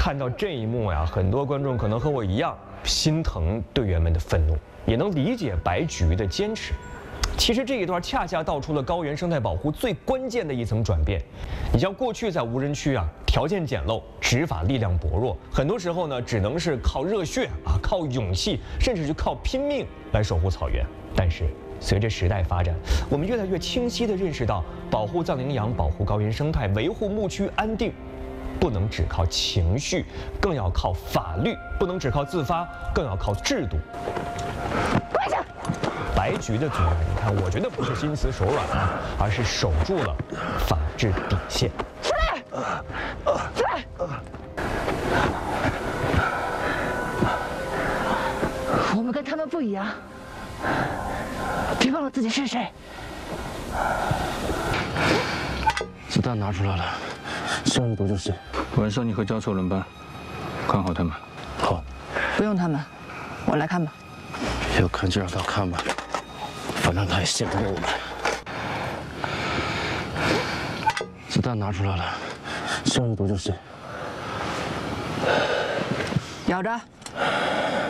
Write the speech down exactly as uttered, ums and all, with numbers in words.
看到这一幕呀，很多观众可能和我一样心疼队员们的愤怒，也能理解白菊的坚持。其实这一段恰恰道出了高原生态保护最关键的一层转变。你像过去在无人区啊，条件简陋，执法力量薄弱，很多时候呢，只能是靠热血啊，靠勇气，甚至是靠拼命来守护草原。但是随着时代发展，我们越来越清晰地认识到，保护藏羚羊、保护高原生态、维护牧区安定，不能只靠情绪，更要靠法律；不能只靠自发，更要靠制度。 跪下！ 白菊的阻拦，你看，我觉得不是心慈手软啊，而是守住了法治底线。 出来！出来！我们跟他们不一样，别忘了自己是谁。 子弹拿出来了，下一步就是。 晚上你和交错轮班，看好他们。 好。 不用他们，我来看吧。 要看就让他看吧，反正他也信不过我们。子弹拿出来了，下一步就是。 咬着。